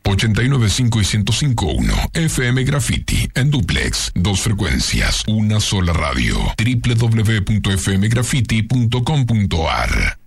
89.5 y 105.1 FM Graffiti en duplex, 2 frecuencias, una sola radio. www.fmgraffiti.com.ar